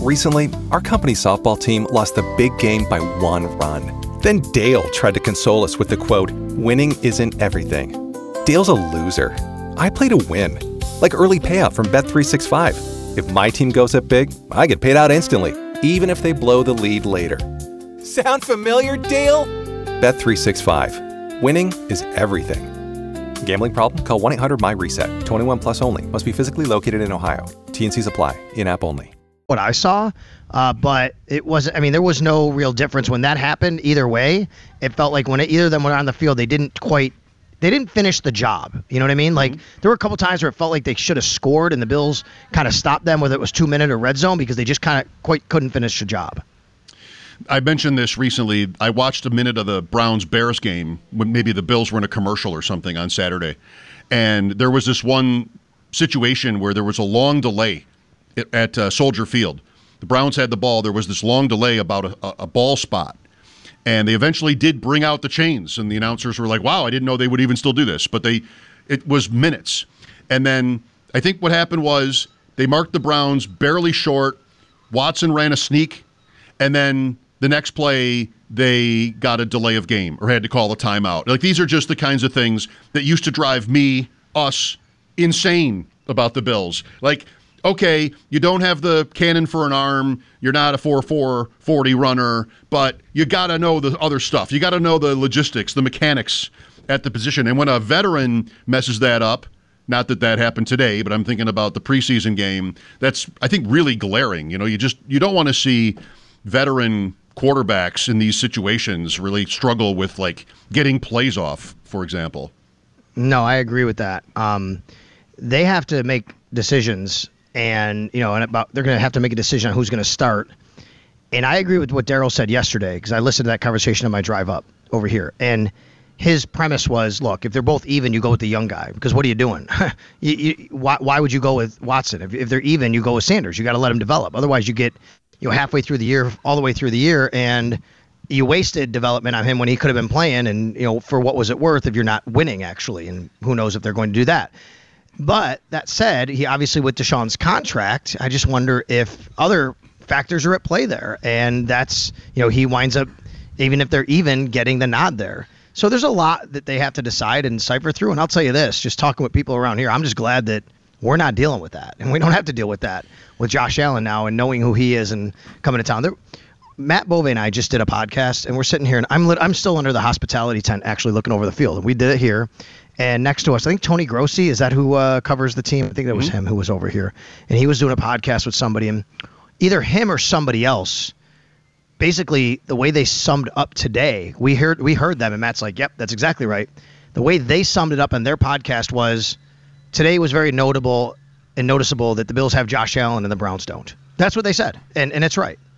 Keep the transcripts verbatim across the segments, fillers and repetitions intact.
Recently, our company's softball team lost the big game by one run. Then Dale tried to console us with the quote, "Winning isn't everything." Dale's a loser. I play to win. Like early payout from Bet three sixty-five. If my team goes up big, I get paid out instantly, even if they blow the lead later. Sound familiar, Dale? Bet three sixty-five. Winning is everything. Gambling problem? Call one eight hundred M Y reset. twenty-one plus only. Must be physically located in Ohio. T and Cs apply. In-app only. What I saw, uh, but it wasn't, I mean, there was no real difference when that happened either way. It felt like when it, either of them were on the field, they didn't quite, they didn't finish the job. You know what I mean? Like, there were a couple times where it felt like they should have scored and the Bills kind of stopped them, whether it was two minute or red zone, because they just kind of quite couldn't finish the job. I mentioned this recently. I watched a minute of the Browns-Bears game when maybe the Bills were in a commercial or something on Saturday. And there was this one situation where there was a long delay at, at uh, Soldier Field. The Browns had the ball. There was this long delay about a, a ball spot. And they eventually did bring out the chains. And the announcers were like, wow, I didn't know they would even still do this. But they, it was minutes. And then I think what happened was they marked the Browns barely short. Watson ran a sneak. And then the next play, they got a delay of game or had to call a timeout. Like, these are just the kinds of things that used to drive me, us, insane about the Bills. Like, okay, you don't have the cannon for an arm, you're not a four four forty runner, but you got to know the other stuff. You got to know the logistics, the mechanics at the position. And when a veteran messes that up, not that that happened today, but I'm thinking about the preseason game, that's, I think, really glaring. You know, you just, you don't want to see veteran quarterbacks in these situations really struggle with, like, getting plays off, for example. No, I agree with that. Um, they have to make decisions, and you know, and about they're going to have to make a decision on who's going to start. And I agree with what Daryl said yesterday, because I listened to that conversation on my drive up over here, and his premise was, look, if they're both even, you go with the young guy, because what are you doing? you, you, why, why would you go with Watson? If, if they're even, you go with Sanders. You got to let him develop. Otherwise, you get you know, halfway through the year, all the way through the year, and you wasted development on him when he could have been playing, and, you know, for what was it worth if you're not winning, actually, and who knows if they're going to do that. But that said, he obviously, with Deshaun's contract, I just wonder if other factors are at play there, and that's, you know, he winds up, even if they're even, getting the nod there. So there's a lot that they have to decide and cipher through, and I'll tell you this, just talking with people around here, I'm just glad that we're not dealing with that, and we don't have to deal with that with Josh Allen now and knowing who he is and coming to town. There, Matt Bove and I just did a podcast, and we're sitting here, and I'm lit, I'm still under the hospitality tent actually looking over the field, and we did it here. And next to us, I think Tony Grossi, is that who uh, covers the team? I think that was mm-hmm. him who was over here. And he was doing a podcast with somebody, and either him or somebody else, basically the way they summed up today, we heard we heard them, and Matt's like, yep, that's exactly right. The way they summed it up in their podcast was, today was very notable and noticeable that the Bills have Josh Allen and the Browns don't. That's what they said, and and it's right.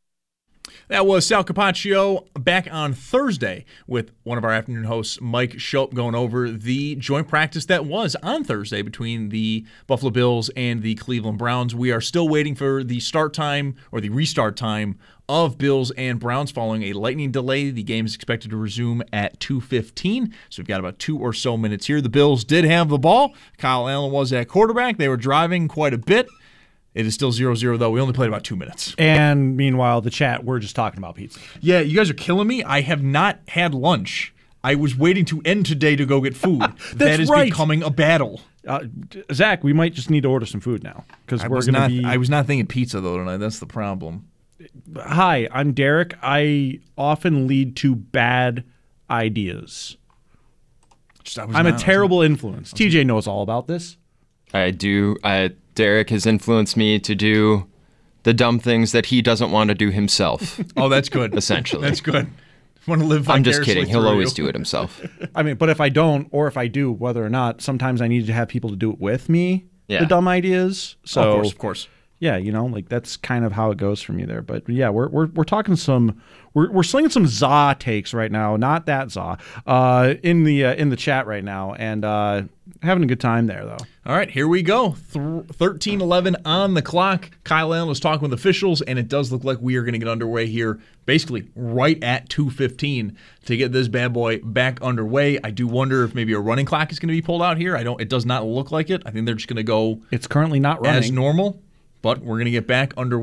That was Sal Capaccio back on Thursday with one of our afternoon hosts, Mike Schopp, going over the joint practice that was on Thursday between the Buffalo Bills and the Cleveland Browns. We are still waiting for the start time or the restart time of Bills and Browns following a lightning delay. The game is expected to resume at two fifteen, so we've got about two or so minutes here. The Bills did have the ball. Kyle Allen was at quarterback. They were driving quite a bit. It is still zero zero, though. We only played about two minutes. And meanwhile, the chat, we're just talking about pizza. Yeah, you guys are killing me. I have not had lunch. I was waiting to end today to go get food. That is right. becoming a battle. Uh, Zach, we might just need to order some food now. because we're was going not. to be. I was not thinking pizza, though, tonight. That's the problem. Hi, I'm Derek. I often lead to bad ideas. Just, I'm not, a terrible not, influence. T J knows all about this. I do. I, Derek has influenced me to do the dumb things that he doesn't want to do himself. Oh, that's good. Essentially. That's good. Want to live I'm just vicariously kidding. He'll through always you. do it himself. I mean, but if I don't, or if I do, whether or not, sometimes I need to have people to do it with me, Yeah. the dumb ideas. So, of course, of course. Yeah, you know, like that's kind of how it goes for me there. But yeah, we're we're we're talking some, we're we're slinging some za takes right now, not that za, uh, in the uh, in the chat right now, and uh, having a good time there though. All right, here we go. thirteen eleven on the clock. Kyle Allen was talking with officials, and it does look like we are going to get underway here basically right at two fifteen to get this bad boy back underway. I do wonder if maybe a running clock is going to be pulled out here. I don't. It does not look like it. I think they're just going to go It's currently not running as normal, but we're going to get back underway.